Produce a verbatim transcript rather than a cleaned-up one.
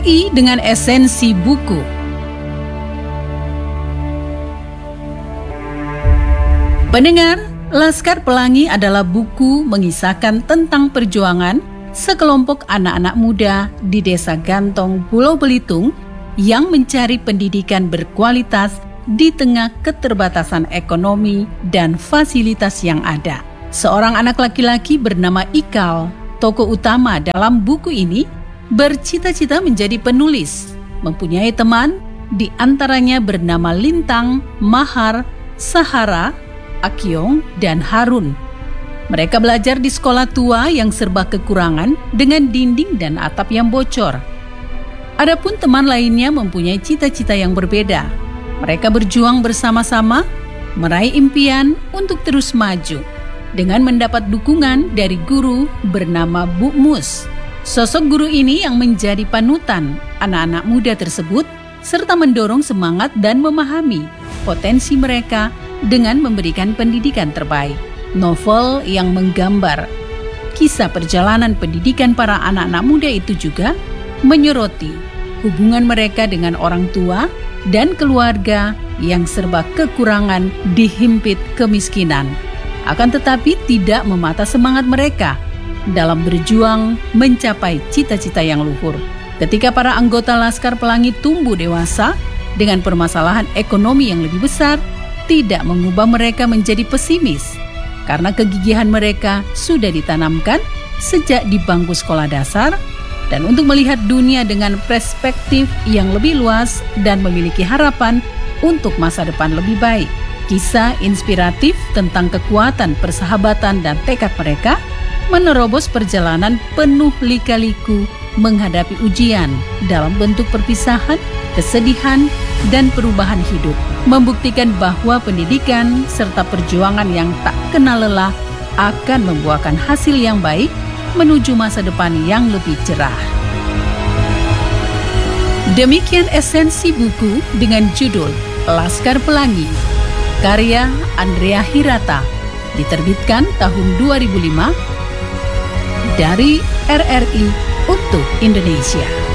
I dengan esensi buku. Pendengar, Laskar Pelangi adalah buku mengisahkan tentang perjuangan sekelompok anak-anak muda di Desa Gantong, Pulau Belitung yang mencari pendidikan berkualitas di tengah keterbatasan ekonomi dan fasilitas yang ada. Seorang anak laki-laki bernama Ikal, tokoh utama dalam buku ini, bercita-cita menjadi penulis, mempunyai teman, di antaranya bernama Lintang, Mahar, Sahara, Akyong, dan Harun. Mereka belajar di sekolah tua yang serba kekurangan dengan dinding dan atap yang bocor. Adapun teman lainnya mempunyai cita-cita yang berbeda. Mereka berjuang bersama-sama, meraih impian untuk terus maju, dengan mendapat dukungan dari guru bernama Bu Mus. Sosok guru ini yang menjadi panutan anak-anak muda tersebut serta mendorong semangat dan memahami potensi mereka dengan memberikan pendidikan terbaik. Novel yang menggambar kisah perjalanan pendidikan para anak-anak muda itu juga menyoroti hubungan mereka dengan orang tua dan keluarga yang serba kekurangan dihimpit kemiskinan. Akan tetapi tidak memata semangat mereka dalam berjuang mencapai cita-cita yang luhur. Ketika para anggota Laskar Pelangi tumbuh dewasa dengan permasalahan ekonomi yang lebih besar, tidak mengubah mereka menjadi pesimis, karena kegigihan mereka sudah ditanamkan sejak di bangku sekolah dasar dan untuk melihat dunia dengan perspektif yang lebih luas dan memiliki harapan untuk masa depan lebih baik. Kisah inspiratif tentang kekuatan persahabatan dan tekad mereka menerobos perjalanan penuh lika-liku menghadapi ujian dalam bentuk perpisahan, kesedihan, dan perubahan hidup, membuktikan bahwa pendidikan serta perjuangan yang tak kenal lelah akan membuahkan hasil yang baik menuju masa depan yang lebih cerah. Demikian esensi buku dengan judul Laskar Pelangi, karya Andrea Hirata, diterbitkan tahun dua ribu lima dari R R I untuk Indonesia.